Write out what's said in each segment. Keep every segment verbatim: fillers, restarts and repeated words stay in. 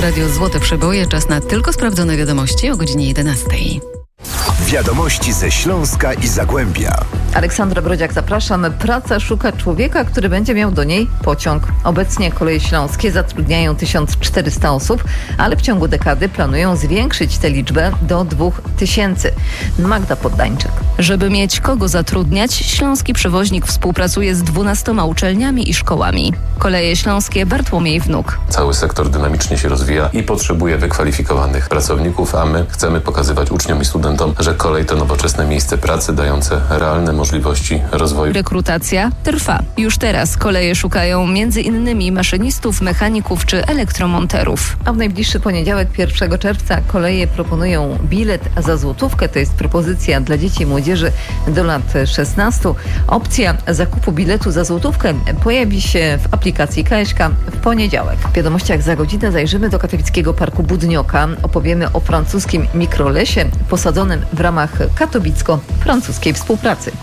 w Radiu Złote Przeboje. Czas na tylko sprawdzone wiadomości o godzinie jedenastej. Wiadomości ze Śląska i Zagłębia. Aleksandra Brodziak, zapraszam. Praca szuka człowieka, który będzie miał do niej pociąg. Obecnie Koleje Śląskie zatrudniają tysiąc czterysta osób, ale w ciągu dekady planują zwiększyć tę liczbę do dwóch tysięcy. Magda Poddańczyk. Żeby mieć kogo zatrudniać, śląski przewoźnik współpracuje z dwunastoma uczelniami i szkołami. Koleje Śląskie, Bartłomiej Wnuk. Cały sektor dynamicznie się rozwija i potrzebuje wykwalifikowanych pracowników, a my chcemy pokazywać uczniom i studentom, że kolej to nowoczesne miejsce pracy dające realne możliwości rozwoju. Rekrutacja trwa. Już teraz koleje szukają między innymi maszynistów, mechaników czy elektromonterów. A w najbliższy poniedziałek, pierwszego czerwca, koleje proponują bilet za złotówkę. To jest propozycja dla dzieci i młodzieży do lat szesnastu. Opcja zakupu biletu za złotówkę pojawi się w aplikacji K S K w poniedziałek. W wiadomościach za godzinę zajrzymy do katowickiego Parku Budnioka. Opowiemy o francuskim mikrolesie posadzonym w ramach katowicko-francuskiej współpracy.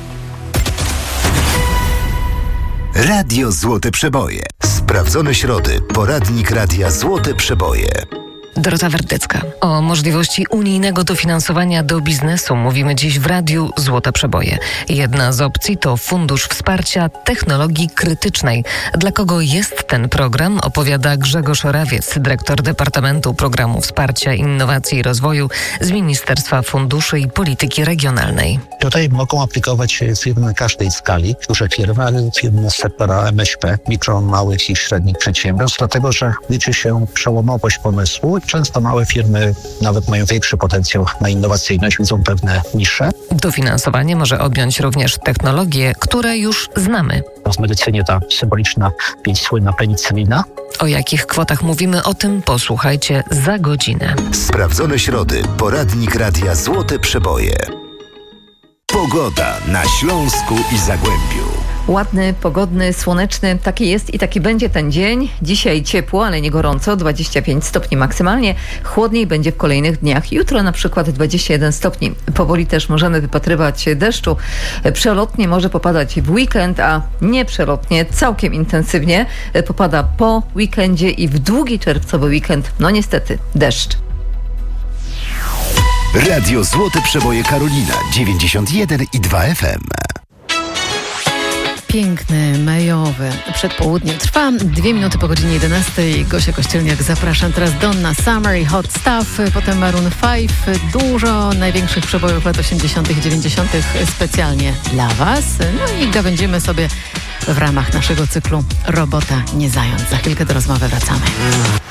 Radio Złote Przeboje. Sprawdzone środy. Poradnik Radia Złote Przeboje. Dorota Wardecka. O możliwości unijnego dofinansowania do biznesu mówimy dziś w Radiu Złote Przeboje. Jedna z opcji to Fundusz Wsparcia Technologii Krytycznej. Dla kogo jest ten program, opowiada Grzegorz Orawiec, dyrektor Departamentu Programu Wsparcia Innowacji i Rozwoju z Ministerstwa Funduszy i Polityki Regionalnej. Tutaj mogą aplikować firmy każdej skali, duże firmy, ale firmy z sektora M S P, mikro, małych i średnich przedsiębiorstw, dlatego że liczy się przełomowość pomysłu. Często małe firmy nawet mają większy potencjał na innowacyjność, widzą pewne nisze. Dofinansowanie może objąć również technologie, które już znamy. W medycynie ta symboliczna, pięć słynna penicylina. O jakich kwotach mówimy, o tym posłuchajcie za godzinę. Sprawdzone środy. Poradnik Radia Złote Przeboje. Pogoda na Śląsku i Zagłębiu. Ładny, pogodny, słoneczny. Taki jest i taki będzie ten dzień. Dzisiaj ciepło, ale nie gorąco. dwadzieścia pięć stopni maksymalnie. Chłodniej będzie w kolejnych dniach. Jutro na przykład dwadzieścia jeden stopni. Powoli też możemy wypatrywać deszczu. Przelotnie może popadać w weekend, a nie przelotnie, całkiem intensywnie popada po weekendzie i w długi czerwcowy weekend. No niestety, deszcz. Radio Złote Przeboje Karolina dziewięćdziesiąt jeden i dwa F M. Piękny, majowy przedpołudnie trwa. Dwie minuty po godzinie jedenastej. Gosia Kościelniak, zapraszam. Teraz Donna Summer i Hot Stuff, potem Maroon pięć. Dużo największych przebojów lat osiemdziesiątych i dziewięćdziesiątych specjalnie dla Was. No i gawędzimy sobie w ramach naszego cyklu Robota nie zając. Za chwilkę do rozmowy wracamy.